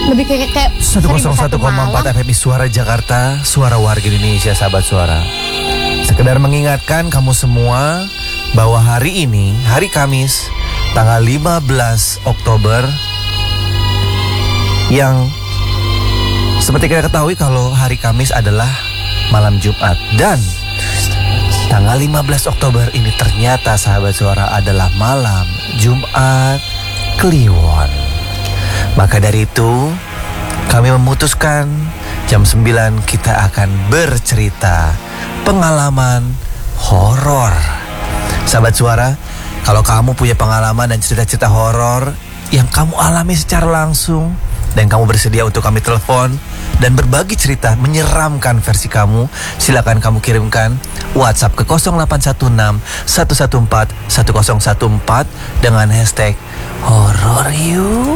Lebih kayak 101,4 FM Suara Jakarta, suara warga Indonesia, sahabat suara. Sekedar mengingatkan kamu semua bahwa hari ini, hari Kamis, tanggal 15 Oktober, yang seperti kita ketahui kalau hari Kamis adalah malam Jumat. Dan tanggal 15 Oktober ini ternyata, sahabat suara, adalah malam Jumat Kliwon. Maka dari itu, kami memutuskan jam 9 kita akan bercerita pengalaman horor. Sahabat suara, kalau kamu punya pengalaman dan cerita-cerita horor yang kamu alami secara langsung dan kamu bersedia untuk kami telepon dan berbagi cerita menyeramkan versi kamu, silakan kamu kirimkan WhatsApp ke 0816 114 1014 dengan hashtag horor yuk.